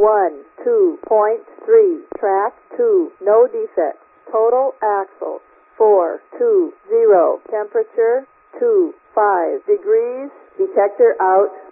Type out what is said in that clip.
1.2.3. Track 2. No defects. Total axle 420. Temperature 25 degrees. Detector out.